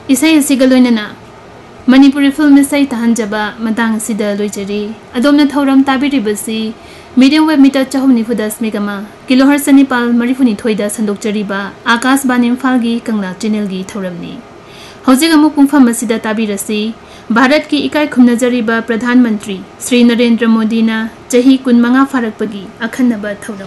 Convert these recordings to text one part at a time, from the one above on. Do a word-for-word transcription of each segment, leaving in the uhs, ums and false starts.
Isai asiga loinana Manipuri film isai tahanjaba matang asida loijari adomna thauram tabiribasi medium web meter chahum nifudas megama kilohertz nipal marifuni thoida sandokjariba Akash Bani Imphal gi Kangla channel gi thauramni Hojik amuk pungfam asida tabirasi Bharat ki ikai khumnajariba Pradhan Mantri Shri Narendra Modi na chahi kunmanga farakpagi akhanaba thauram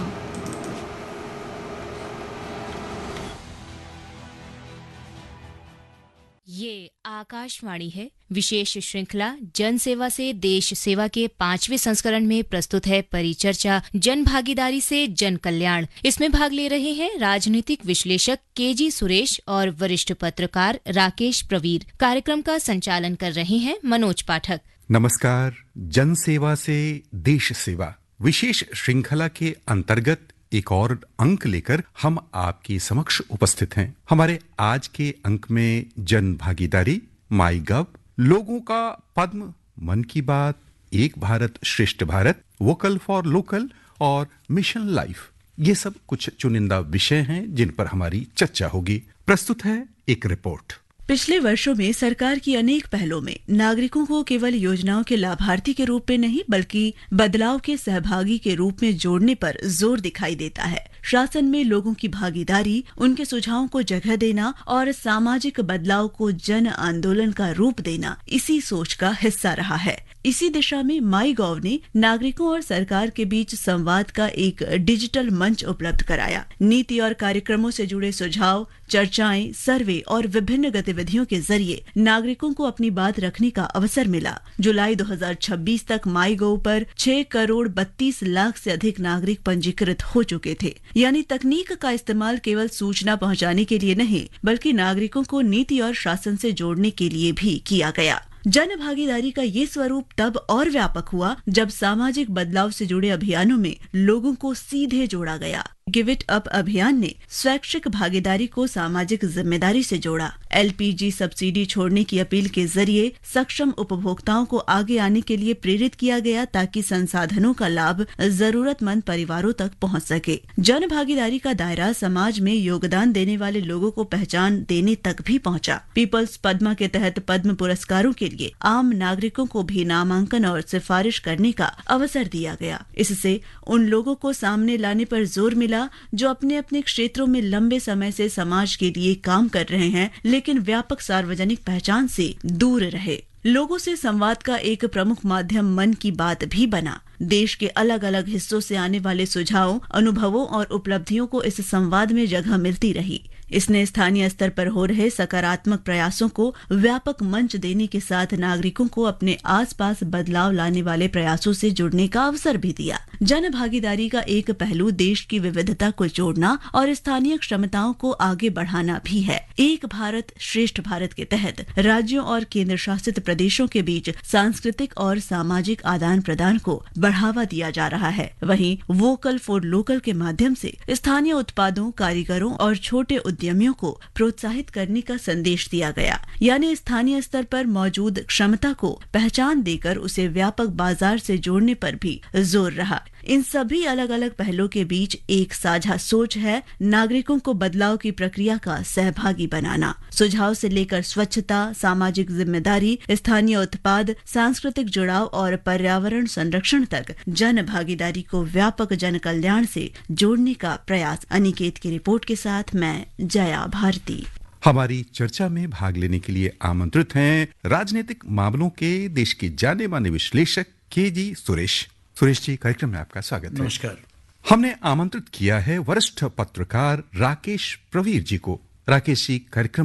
ये आकाशवाणी है। विशेष श्रृंखला जन सेवा से देश सेवा के पांचवें संस्करण में प्रस्तुत है परिचर्चा जन भागीदारी से जन कल्याण। इसमें भाग ले रहे हैं राजनीतिक विश्लेषक केजी सुरेश और वरिष्ठ पत्रकार राकेश प्रवीर। कार्यक्रम का संचालन कर रहे हैं मनोज पाठक। नमस्कार। जन सेवा से देश सेवा विशेष श्रृंखला के अंतर्गत एक और अंक लेकर हम आपके समक्ष उपस्थित हैं। हमारे आज के अंक में जन भागीदारी, माई गव, लोगों का पद्म, मन की बात, एक भारत श्रेष्ठ भारत, वोकल फॉर लोकल और मिशन लाइफ, ये सब कुछ चुनिंदा विषय हैं जिन पर हमारी चर्चा होगी। प्रस्तुत है एक रिपोर्ट। पिछले वर्षों में सरकार की अनेक पहलों में नागरिकों को केवल योजनाओं के लाभार्थी के रूप में नहीं बल्कि बदलाव के सहभागी के रूप में जोड़ने पर जोर दिखाई देता है। शासन में लोगों की भागीदारी, उनके सुझावों को जगह देना और सामाजिक बदलाव को जन आंदोलन का रूप देना इसी सोच का हिस्सा रहा है। इसी दिशा में माई गॉव ने नागरिकों और सरकार के बीच संवाद का एक डिजिटल मंच उपलब्ध कराया। नीति और कार्यक्रमों से जुड़े सुझाव, चर्चाएं, सर्वे और विभिन्न गतिविधियों के जरिए नागरिकों को अपनी बात रखने का अवसर मिला। जुलाई दो हज़ार छब्बीस तक माई गॉव पर छह करोड़ बत्तीस लाख से अधिक नागरिक पंजीकृत हो चुके थे। यानी तकनीक का इस्तेमाल केवल सूचना पहुंचाने के लिए नहीं बल्कि नागरिकों को नीति और शासन से जोड़ने के लिए भी किया गया। जन भागीदारी का ये स्वरूप तब और व्यापक हुआ जब सामाजिक बदलाव से जुड़े अभियानों में लोगों को सीधे जोड़ा गया। गिव इट अप अभियान ने स्वैच्छिक भागीदारी को सामाजिक जिम्मेदारी से जोड़ा। एलपीजी सब्सिडी छोड़ने की अपील के जरिए सक्षम उपभोक्ताओं को आगे आने के लिए प्रेरित किया गया ताकि संसाधनों का लाभ जरूरतमंद परिवारों तक पहुंच सके। जन भागीदारी का दायरा समाज में योगदान देने वाले लोगों को पहचान देने तक भी पहुंचा। पीपल्स पद्मा के तहत पद्म पुरस्कारों के लिए आम नागरिकों को भी नामांकन और सिफारिश करने का अवसर दिया गया। इससे उन लोगों को सामने लाने पर जोर मिला जो अपने अपने क्षेत्रों में लंबे समय से समाज के लिए काम कर रहे हैं लेकिन व्यापक सार्वजनिक पहचान से दूर रहे। लोगों से संवाद का एक प्रमुख माध्यम मन की बात भी बना। देश के अलग अलग हिस्सों से आने वाले सुझावों, अनुभवों और उपलब्धियों को इस संवाद में जगह मिलती रही। इसने स्थानीय स्तर पर हो रहे सकारात्मक प्रयासों को व्यापक मंच देने के साथ नागरिकों को अपने आसपास बदलाव लाने वाले प्रयासों से जुड़ने का अवसर भी दिया। जन भागीदारी का एक पहलू देश की विविधता को जोड़ना और स्थानीय क्षमताओं को आगे बढ़ाना भी है। एक भारत श्रेष्ठ भारत के तहत राज्यों और केंद्र शासित प्रदेशों के बीच सांस्कृतिक और सामाजिक आदान प्रदान को बढ़ावा दिया जा रहा है। वहीं वोकल फॉर लोकल के माध्यम से स्थानीय उत्पादों, कारीगरों और छोटे उद्यमियों को प्रोत्साहित करने का संदेश दिया गया। यानी स्थानीय स्तर पर मौजूद क्षमता को पहचान देकर उसे व्यापक बाजार से जोड़ने पर भी जोर रहा। इन सभी अलग अलग पहलों के बीच एक साझा सोच है, नागरिकों को बदलाव की प्रक्रिया का सहभागी बनाना। सुझाव से लेकर स्वच्छता, सामाजिक जिम्मेदारी, स्थानीय उत्पाद, सांस्कृतिक जुड़ाव और पर्यावरण संरक्षण तक जन भागीदारी को व्यापक जन कल्याण से जोड़ने का प्रयास। अनिकेत की रिपोर्ट के साथ मैं जया भारती। हमारी चर्चा में भाग लेने के लिए आमंत्रित हैं राजनीतिक मामलों के देश के जाने माने विश्लेषक केजी सुरेश। सुरेश जी, कार्यक्रम में आपका स्वागत है। नमस्कार। हमने आमंत्रित किया है वरिष्ठ पत्रकार राकेश प्रवीर जी को। राकेश जी, कार्यक्रम